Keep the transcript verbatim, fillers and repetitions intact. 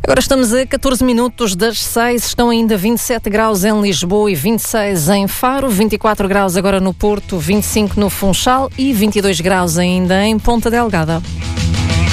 Agora estamos a catorze minutos das seis, estão ainda vinte e sete graus em Lisboa e vinte e seis em Faro, vinte e quatro graus agora no Porto, vinte e cinco no Funchal e vinte e dois graus ainda em Ponta Delgada.